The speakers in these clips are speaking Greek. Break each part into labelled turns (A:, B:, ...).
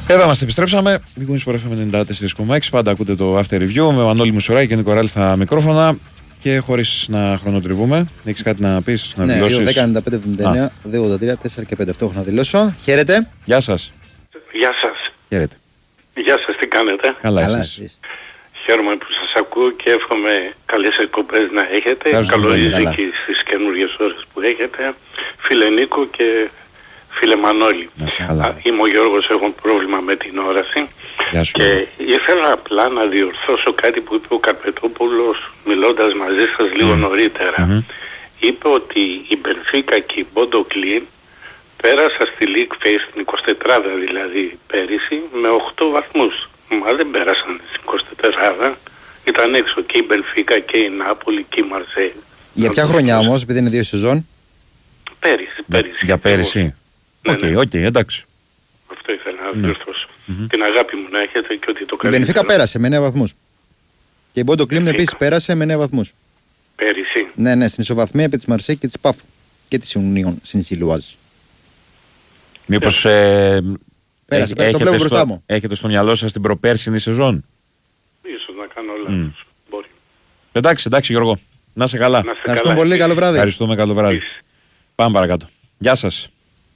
A: Εδώ είμαστε, επιστρέψαμε. Μπήκουν στο FM 94,6. Πάντα ακούτε το After Review με Μανώλη Μουσουράκη και Νίκο Ράλη στα μικρόφωνα. Και χωρίς να χρονοτριβούμε, έχεις κάτι να πεις, να δηλώσεις?
B: Ναι, 10-95-79, 2-83, 4 και 5. Αυτό έχω να δηλώσω. Χαίρετε.
A: Γεια σας.
C: Γεια σας.
A: Χαίρετε.
C: Γεια σας, τι κάνετε?
A: Καλά εσείς?
C: Χαίρομαι που σας ακούω και εύχομαι καλές εκπομπές να έχετε. Καλό ριζίκι στις καινούργιες ώρες που έχετε. Φίλε Νίκο και φίλε Μανώλη. Είμαι ο Γιώργος, έχω πρόβλημα με την όραση. Και ήθελα απλά να διορθώσω κάτι που είπε ο Καρπετόπουλος μιλώντας μαζί σας λίγο νωρίτερα. Είπε ότι η Μπενφίκα και η Μπόντο Κλίν πέρασα στη League Phase στην 24 δηλαδή πέρυσι με 8 βαθμούς. Μα δεν πέρασαν στην 24, ήταν έξω και η Μπενφίκα και η Νάπολη και η Μαρσέη.
B: Για ποια χρονιά όμως, επειδή είναι 2 σεζόν?
C: Πέρυσι.
A: Για πέρυσι. Οκ, εντάξει.
C: Αυτό ήθελα να διορθώσω. Την αγάπη μου να έχετε και ότι το
B: καλύτερο. Η Μπενφίκα πέρασε με 9 βαθμούς. Και η Μπόντο Κλίν επίσης πέρασε με 9 βαθμούς.
C: Πέρυσι.
B: Ναι, στην ισοβαθμία επί της Μαρσέη και της Πάφου. Και της Ιουνίων Σινσιλουάζ.
A: Μήπως
B: πέρασε, το βλέπω μπροστά μου.
A: Έχετε στο μυαλό σας την προπέρσινη σεζόν?
C: Ίσως να κάνω λάθος. Μπορεί.
A: Εντάξει Γιώργο. Να είσαι καλά.
B: Ευχαριστούμε πολύ, καλό βράδυ.
A: Ευχαριστούμε, καλό βράδυ. Πάμε παρακάτω. Γεια σας.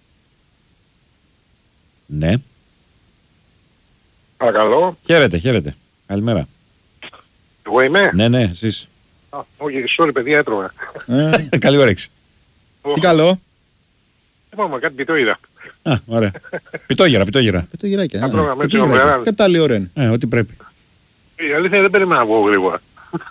A: Ναι.
D: Παρακαλώ.
A: Χαίρετε. Καλημέρα.
D: Εγώ είμαι.
A: Ναι, εσείς.
D: Όχι, sorry παιδιά, έτρωγα.
A: Καλή όρεξη.
B: Τι καλό.
D: Είπαμε κάτι πιτόγυρα.
A: Ωραία. Πιτόγυρα.
B: Πιτόγυράκια.
D: Κατάλληλη
B: ώρα είναι.
A: Ό,τι πρέπει.
D: Η αλήθεια δεν περίμενα να βγω γρήγορα.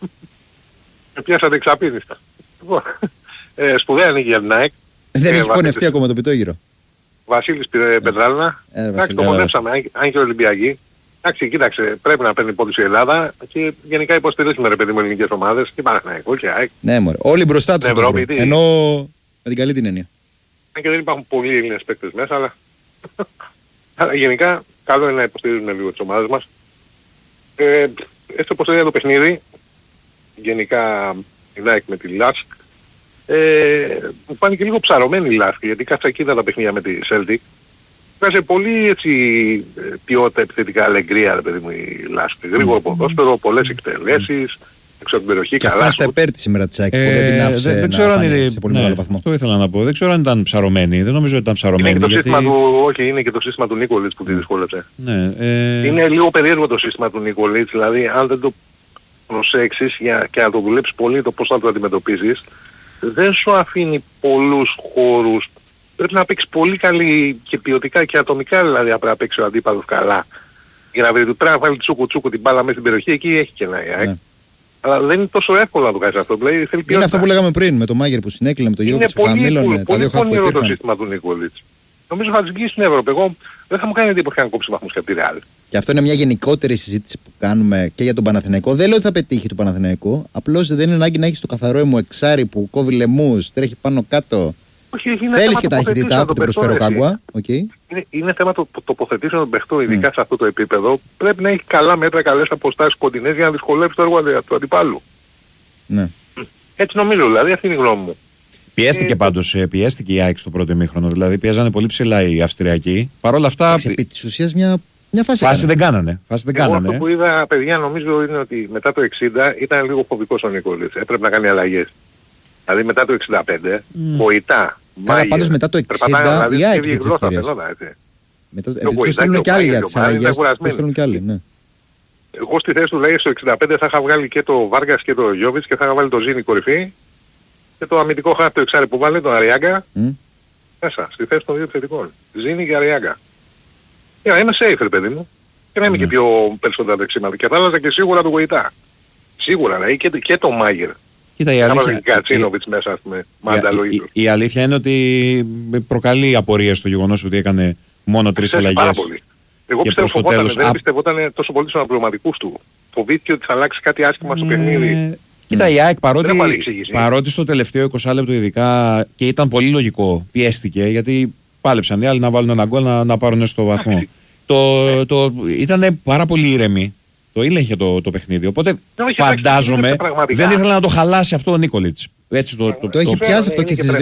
D: Με πιάσατε εξαπίδιστα. Σπουδαία νίκη για την ΑΕΚ.
B: Δεν έχει χωνευτεί ακόμα το πιτόγυρο.
D: Βασίλης Πετράλνα. Εντάξει, το χωνεύσαμε, αν και Ολυμπιακοί. Εντάξει, κοίταξε, πρέπει να παίρνει πόντους η Ελλάδα και γενικά υποστηρίζουμε ρε παιδί μου ελληνικές ομάδες και Παναθηναϊκό και ΑΕΚ.
B: Ναι, μωρέ. Όλοι μπροστά τους. Ενώ με την καλή την έννοια.
D: Αν και δεν υπάρχουν πολλοί Έλληνες παίκτες μέσα, αλλά γενικά καλό είναι να υποστηρίζουμε λίγο τις ομάδες μας. Έτσι όπως έγινε το παιχνίδι, γενικά η ΑΕΚ με τη Λάσκ, μου φάνηκε λίγο ψαρωμένη η Λάσκ, γιατί κάτσα εκεί είδα τα παιχνίδια με τη Celtic. Βγάζει πολύ έτσι ποιότητα επιθετικά αλεγκρία, ρε παιδί μου, η Λάσκ. Γρήγορο ποδόσφαιρο, πολλές εκτελέσεις, έξω από την περιοχή.
B: Και αυτά στα υπέρ της σήμερα της ΑΕΚ, που δεν την άφησε να φανεί σε πολύ μεγάλο βαθμό.
A: Αυτό ήθελα να πω. Δεν ξέρω αν ήταν ψαρωμένη. Δεν νομίζω ότι ήταν ψαρωμένη.
D: Είναι και το σύστημα του Νίκολιτς που τη δυσκόλεψε.
A: Ναι,
D: είναι λίγο περίεργο το σύστημα του Νίκολιτς, δηλαδή αν δεν το προσέξεις και να το δουλέψεις πολύ το πώς θα το αντιμετωπίσεις, δεν σου αφήνει πολλούς χώρους. Πρέπει να παίξεις πολύ καλή και ποιοτικά και ατομικά, δηλαδή πρέπει να παίξει ο αντίπαλος καλά. Για να βρει, πρέπει να βάλει τσούκου την μπάλα μέσα στην περιοχή, εκεί έχει και ένα ΑΕΚ. Αλλά δεν είναι τόσο εύκολο να το κάνεις αυτό. Δηλαδή, θέλει
B: είναι αυτό που λέγαμε πριν με το Μάγερ που συνέκλεινε, με το Γιώργο που χαμήλωνε, τα δύο χαφ που υπήρχαν.
D: το σύστημα του Νίκολιτς. Νομίζω θα βγει στην Ευρώπη. Εγώ δεν θα μου κάνει εντύπωση να κόψει βαθμούς και από τη Ρεάλ.
B: Και αυτό είναι μια γενικότερη συζήτηση που κάνουμε και για τον Παναθηναϊκό. Δεν λέω ότι θα πετύχει το Παναθηναϊκό. Απλώς δεν είναι ανάγκη να έχει το καθαρό εξάρι που κόβει λαιμούς, τρέχει πάνω κάτω. Θέλεις και ταχύτητα που την προσφέρει ο Κάγκουα.
D: Είναι θέμα τοποθετήσεων των παιχτών, ειδικά σε αυτό το επίπεδο. Πρέπει να έχει καλά μέτρα, καλές αποστάσεις κοντινές για να δυσκολεύσει το έργο του αντιπάλου.
B: Ναι.
D: Έτσι νομίζω, δηλαδή αυτή είναι η γνώμη μου.
A: Πιέστηκε πάντως, πιέστηκε η ΑΕΚ στο πρώτο ημίχρονο. Δηλαδή πιέζανε πολύ ψηλά οι Αυστριακοί. Παρ' όλα αυτά.
B: Επί της ουσίας μια
A: φάση δεν κάνανε.
D: Εγώ αυτό που είδα, παιδιά, νομίζω είναι ότι μετά το 60 ήταν λίγο φοβικός ο Νίκολιτς. Έπρεπε να κάνει αλλαγές. Δηλαδή μετά το 65, βοητά.
B: Καλά, πάντως μετά το 60 η ΑΕΚ είχε τις ευκαιρίες. Ποιος θέλουν και άλλοι για τις αλλαγές, ποιος θέλουν και άλλοι, ναι.
D: Εγώ στη θέση του λέει στο 65 θα είχα βγάλει και το Βάργας και το Γιώβιτς και θα είχα βάλει το Ζήνη κορυφή και το αμυντικό χάρτη το εξάρι που βάλει, τον Αριάγκα, μέσα, στη θέση των δύο επιθετικών. Ζήνη και Αριάγκα. Για να είμαι safe, ρε παιδί μου. Και να είμαι και πιο περισσότερα δεξίματα. Και θα άλλαζα και σίγουρα το βοητά. Σίγουρα, δηλαδή και το Μάγερ.
A: Κοίτα, η αλήθεια είναι ότι προκαλεί απορία στο γεγονός ότι έκανε μόνο 3 αλλαγές.
D: Εγώ πιστεύω δεν πιστεύω τόσο πολύ στους αναπληρωματικούς του. Φοβήθηκε ότι θα αλλάξει κάτι άσχημα στο παιχνίδι.
A: Κοίτα, η ΑΕΚ παρότι στο τελευταίο 20 λεπτό ειδικά και ήταν πολύ λογικό, πιέστηκε γιατί πάλεψαν οι άλλοι να βάλουν ένα γκολ να πάρουν στο βαθμό. Ήταν πάρα πολύ ήρεμοι. Το ήλεγχε το παιχνίδι. Οπότε φαντάζομαι δεν ήθελε να το χαλάσει αυτό ο Νίκολιτς.
B: Το έχει πιάσει αυτό και